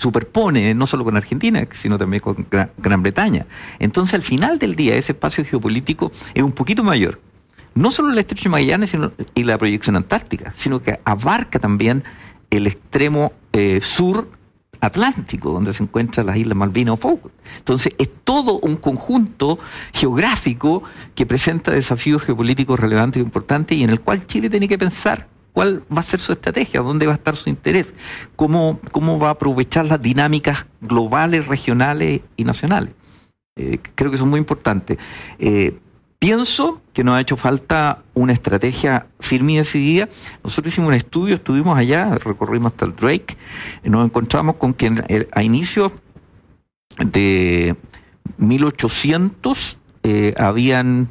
superpone no solo con Argentina, sino también con Gran Bretaña. Entonces, al final del día, ese espacio geopolítico es un poquito mayor. No solo el estrecho de Magallanes y la proyección antártica, sino que abarca también el extremo sur atlántico, donde se encuentran las Islas Malvinas o Falkland. Entonces, es todo un conjunto geográfico que presenta desafíos geopolíticos relevantes e importantes y en el cual Chile tiene que pensar cuál va a ser su estrategia, dónde va a estar su interés, cómo va a aprovechar las dinámicas globales, regionales y nacionales. Creo que son muy importantes. Pienso que nos ha hecho falta una estrategia firme y decidida. Nosotros hicimos un estudio, estuvimos allá, recorrimos hasta el Drake, y nos encontramos con que a inicios de 1900 habían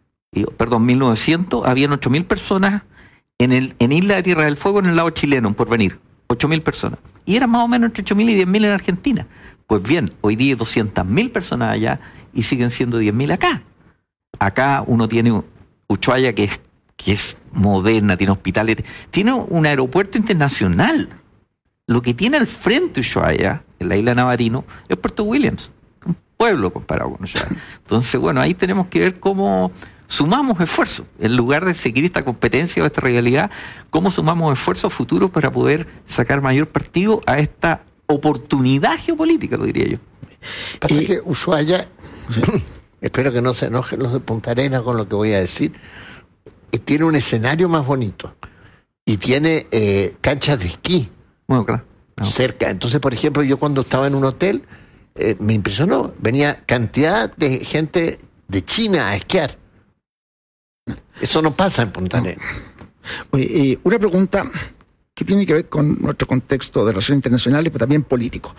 8.000 personas en Isla de Tierra del Fuego, en el lado chileno, por venir. 8.000 personas. Y eran más o menos entre 8.000 y 10.000 en Argentina. Pues bien, hoy día hay 200.000 personas allá y siguen siendo 10.000 acá. Acá uno tiene Ushuaia que es moderna, tiene hospitales, tiene un aeropuerto internacional. Lo que tiene al frente Ushuaia, en la isla de Navarino, es Puerto Williams, un pueblo comparado con Ushuaia. Entonces, bueno, ahí tenemos que ver cómo sumamos esfuerzos, en lugar de seguir esta competencia o esta rivalidad, cómo sumamos esfuerzos futuros para poder sacar mayor partido a esta oportunidad geopolítica, lo diría yo. Pasa que Ushuaia... Sí. Espero que no se enojen los de Punta Arenas con lo que voy a decir. Tiene un escenario más bonito y tiene canchas de esquí. Bueno, claro. Cerca. Entonces, por ejemplo, yo cuando estaba en un hotel, me impresionó. Venía cantidad de gente de China a esquiar. Eso no pasa en Punta Arenas. Oye, una pregunta que tiene que ver con nuestro contexto de relaciones internacionales, pero también político.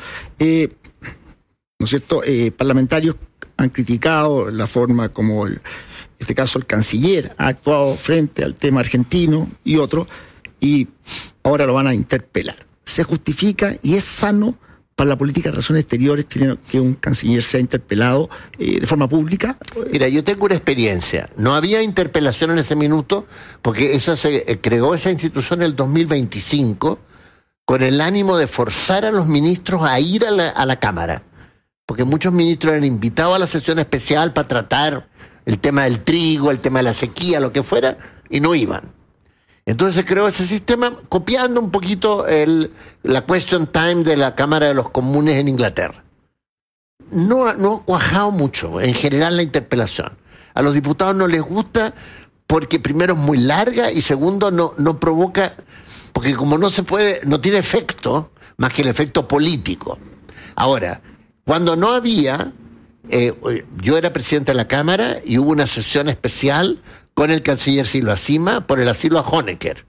¿No es cierto? Parlamentarios han criticado la forma como, en este caso, el canciller ha actuado frente al tema argentino y otros, y ahora lo van a interpelar. ¿Se justifica y es sano para la política de relaciones exteriores chilena que un canciller sea interpelado de forma pública? Mira, yo tengo una experiencia. No había interpelación en ese minuto porque se creó esa institución en el 2025 con el ánimo de forzar a los ministros a ir a la Cámara. Porque muchos ministros eran invitados a la sesión especial para tratar el tema del trigo, el tema de la sequía, lo que fuera, y no iban. Entonces se creó ese sistema copiando un poquito la question time de la Cámara de los Comunes en Inglaterra. No ha cuajado mucho, en general, la interpelación. A los diputados no les gusta porque primero es muy larga y segundo no provoca, porque como no se puede, no tiene efecto más que el efecto político. Ahora, cuando no había, yo era presidente de la Cámara y hubo una sesión especial con el canciller Silva Sima por el asilo a Honecker.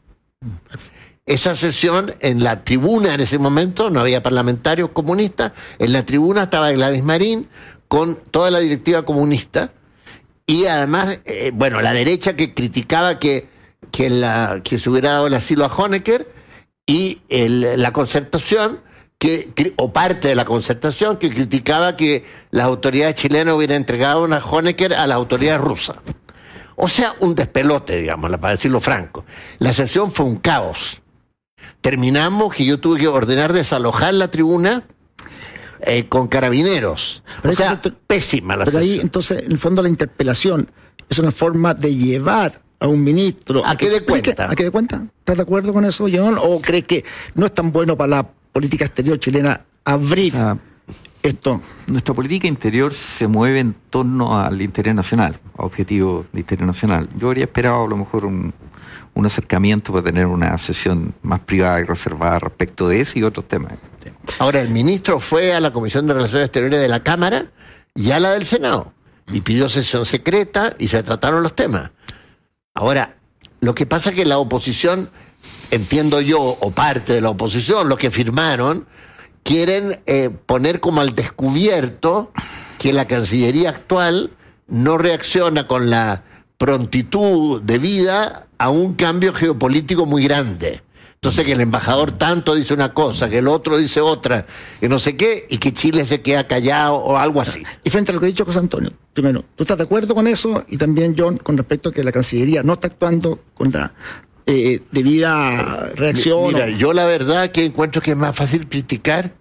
Esa sesión, en la tribuna en ese momento, no había parlamentarios comunistas, en la tribuna estaba Gladys Marín con toda la directiva comunista y además, la derecha que criticaba que se hubiera dado el asilo a Honecker y la concertación, o parte de la concertación, que criticaba que las autoridades chilenas hubieran entregado a Honecker a las autoridades rusas. O sea, un despelote, digamos, para decirlo franco. La sesión fue un caos. Terminamos que yo tuve que ordenar desalojar la tribuna con carabineros. Pero o sea, pésima la sesión. Pero ahí, entonces, en el fondo, la interpelación es una forma de llevar a un ministro a que dé cuenta. ¿A que dé cuenta? ¿Estás de acuerdo con eso, John? ¿O crees que no es tan bueno para la política exterior chilena abrir esto? Nuestra política interior se mueve en torno al interés nacional, a objetivos de interés nacional. Yo habría esperado a lo mejor un acercamiento para tener una sesión más privada y reservada respecto de ese y otros temas. Ahora, el ministro fue a la Comisión de Relaciones Exteriores de la Cámara y a la del Senado y pidió sesión secreta y se trataron los temas. Ahora, lo que pasa es que la oposición, entiendo yo, o parte de la oposición, los que firmaron, quieren poner como al descubierto que la Cancillería actual no reacciona con la prontitud debida a un cambio geopolítico muy grande. Entonces que el embajador tanto dice una cosa, que el otro dice otra, que no sé qué, y que Chile se queda callado o algo así. Y frente a lo que ha dicho José Antonio, primero, ¿tú estás de acuerdo con eso? Y también, John, con respecto a que la Cancillería no está actuando con la debida reacción. Mira, yo la verdad que encuentro que es más fácil criticar